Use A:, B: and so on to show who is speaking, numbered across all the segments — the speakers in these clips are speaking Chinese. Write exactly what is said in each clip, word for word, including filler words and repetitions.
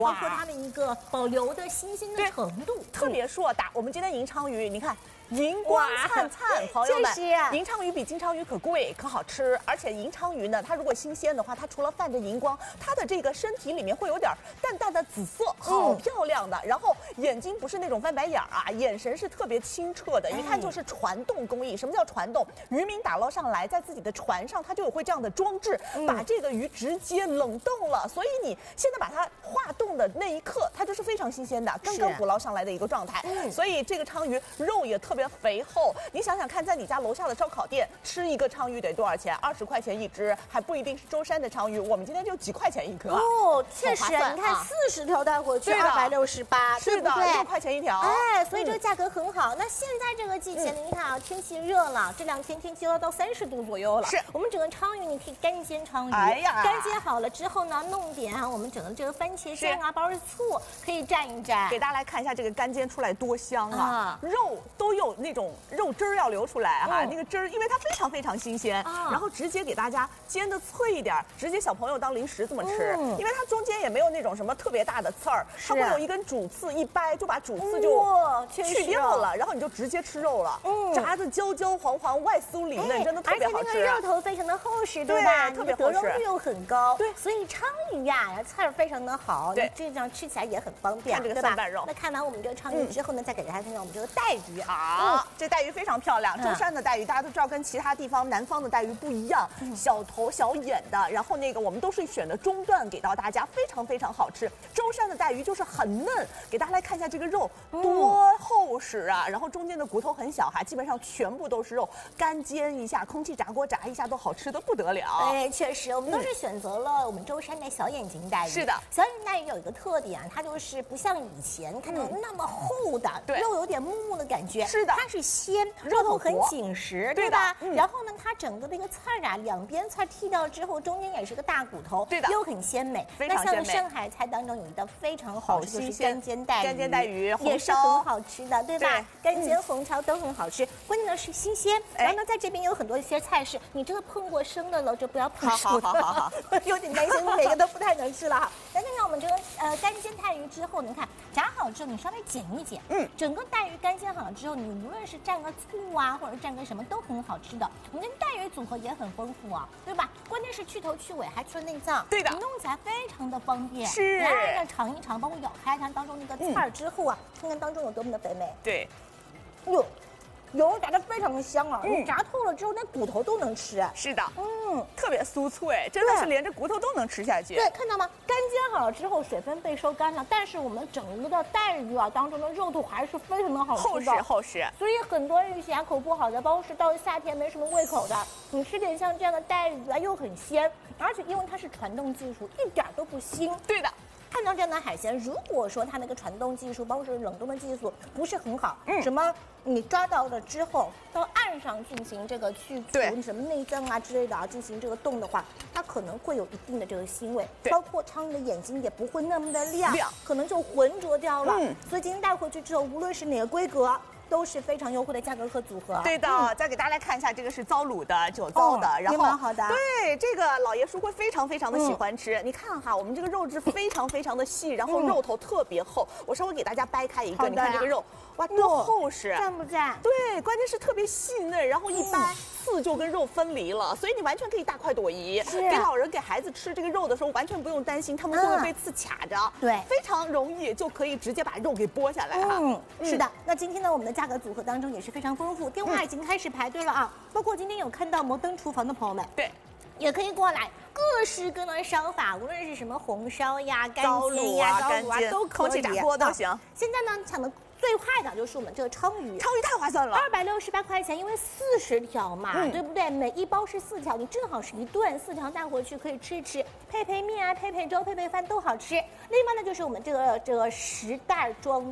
A: 包括它的一个保留的新鲜的程度，
B: 特别硕大。我们今天银鲳鱼，你看。 银光灿灿，朋友们，银鲳鱼比金鲳鱼可贵可好吃，而且银鲳鱼呢，它如果新鲜的话，它除了泛着银光，它的这个身体里面会有点淡淡的紫色，好漂亮的。然后眼睛不是那种翻白眼啊，眼神是特别清澈的，一看就是传动工艺。什么叫传动？渔民打捞上来，在自己的船上，它就有会这样的装置，把这个鱼直接冷冻了。所以你现在把它化冻的那一刻，它就是非常新鲜的，刚刚捕捞上来的一个状态。所以这个鲳鱼肉也特别。 肥厚，你想想看，在你家楼下的烧烤店吃一个鲳鱼得多少钱？二十块钱一只，还不一定是舟山的鲳鱼。我们今天就几块钱一颗。
A: 哦，确实，你看四十条带回去二百六十八，
B: 是的，六块钱一条。
A: 哎，所以这个价格很好。那现在这个季节，您看啊，天气热了，这两天天气要到三十度左右了。
B: 是
A: 我们整个鲳鱼，你可以干煎鲳鱼。
B: 哎呀，
A: 干煎好了之后呢，弄点啊，我们整个这个番茄酱啊，包着醋，可以蘸一蘸。
B: 给大家来看一下这个干煎出来多香啊！肉都有那种肉。 汁儿要流出来哈、啊，那个汁儿，因为它非常非常新鲜，啊、然后直接给大家煎的脆一点，直接小朋友当零食这么吃，嗯、因为它中间也没有那种什么特别大的刺儿，它会有一根主刺，一掰就把主刺就去掉了，然后你就直接吃肉了，嗯、炸的焦焦黄黄，外酥里嫩，真的特别好吃。
A: 而且那个肉头非常的厚实，对吧？
B: 特别厚实，
A: 得肉率又很高，
B: 对，
A: 所以鲳鱼呀，刺儿非常的好，对，这样吃起来也很方便，
B: 看这个蒜瓣肉。
A: 那看完我们这个鲳鱼之后呢，再给大家看看我们这个带鱼
B: 啊，这带鱼非常漂亮，舟山。 的带鱼大家都知道，跟其他地方南方的带鱼不一样，嗯、小头小眼的，然后那个我们都是选的中段给到大家，非常非常好吃。舟山的带鱼就是很嫩，给大家来看一下这个肉多厚实啊，然后中间的骨头很小哈，基本上全部都是肉，干煎一下，空气炸锅炸一下都好吃的不得了。
A: 哎，确实，我们都是选择了我们舟山的小眼睛带鱼。
B: 是的，
A: 小眼睛带鱼有一个特点，它就是不像以前看到那么厚的，对，肉有点木木的感觉。是的，它是鲜，肉头很紧。 紧实，对吧？嗯、然后呢，它整个的一个刺儿啊，两边刺儿剔掉之后，中间也是个大骨头，对的，又很鲜美。
B: 非常鲜美。
A: 那像上海菜当中有一道非常好吃，就是干煎带鱼，
B: 干煎带鱼
A: 也是很好吃的，对吧？对干煎红烧都很好吃，关键呢是新鲜。然后呢，在这边有很多一些菜式，你这个碰过生的了，就不要碰熟的。好好好好，有点担心每个都不太能吃了哈。来看看我们这个呃干煎带鱼之后，你看炸好之后，你稍微剪一剪，嗯，整个带鱼干煎好了之后，你无论是蘸个醋啊，或者蘸个什么都很好。 好吃的，我们跟带鱼组合也很丰富啊，对吧？关键是去头去尾，还去了内脏，对的，弄起来非常的方便。是，来来尝一尝，包括咬开它当中那个刺儿之后啊，嗯、看看当中有多么的肥美。对，哟。 油炸的非常的香啊！嗯，炸透了之后，那骨头都能吃。
B: 是的，嗯，特别酥脆，真的是连着骨头都能吃下去。
A: 对，看到吗？干煎好了之后，水分被收干了，但是我们整个的带鱼啊当中的肉度还是非常的好吃的，
B: 厚实厚实。
A: 所以很多人牙口不好的，包括是到了夏天没什么胃口的，你吃点像这样的带鱼啊，又很鲜，而且因为它是传动技术，一点都不腥。对的。 看到这样的海鲜，如果说它那个传动技术，包括是冷冻的技术不是很好，嗯，什么你抓到了之后到岸上进行这个去除什么内脏啊之类的啊，进行这个冻的话，它可能会有一定的这个腥味，包括鲳鱼的眼睛也不会那么的亮，亮可能就浑浊掉了。嗯，所以今天带回去之后，无论是哪个规格。 都是非常优惠的价格和组合。
B: 对的，嗯、再给大家来看一下，这个是糟卤的、酒糟的，哦、然后
A: 蛮好的。
B: 对，这个老爷叔会非常非常的喜欢吃。嗯、你看哈，我们这个肉质非常非常的细，然后肉头特别厚。嗯、我稍微给大家掰开一个，你看这个肉，哇，多厚实，
A: 赞不赞？
B: 对，关键是特别细嫩，然后一掰。嗯 刺就跟肉分离了，所以你完全可以大快朵颐。给老人给孩子吃这个肉的时候，完全不用担心他们会不会被刺卡着。嗯、对，非常容易就可以直接把肉给剥下来哈。嗯，
A: 是的。那今天呢，我们的价格组合当中也是非常丰富，电话已经开始排队了啊。嗯、包括今天有看到摩登厨房的朋友们，对，也可以过来。 各式各样的烧法，无论是什么红烧呀、干煎呀、糟卤啊，都可以，
B: 空气炸锅都行。
A: 现在呢，抢的最快的就是我们这个鲳鱼，
B: 鲳鱼太划算了，
A: 二百六十八块钱，因为四十条嘛，嗯、对不对？每一包是四条，你正好是一顿，四条带回去可以吃一吃，配配面啊、配配粥、配配饭都好吃。另外呢，就是我们这个这个十袋装的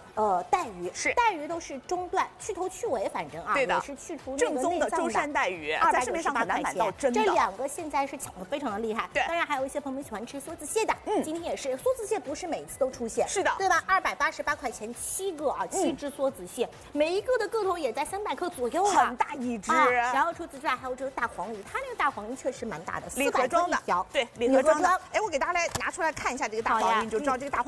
A: 呃带鱼，
B: 是
A: 带鱼都是中段，去头去尾，反正啊，
B: 对的，
A: 也是去除
B: 正宗的舟山带鱼，在市面上很难买到真的。
A: 这两个现在是抢的非常的厉害。
B: 对，
A: 当然还有一些朋友们喜欢吃梭子蟹的，嗯，今天也是梭子蟹，不是每次都出现，
B: 是的，
A: 对吧？二百八十八块钱七个啊，七只梭子蟹，每一个的个头也在三百克左右啊，
B: 很大一只。
A: 然后除此之外还有这个大黄鱼，它那个大黄鱼确实蛮大的，
B: 礼盒装的，
A: 条，
B: 对，礼盒装的。哎，我给大家来拿出来看一下这个大黄鱼，你就知道这个大黄。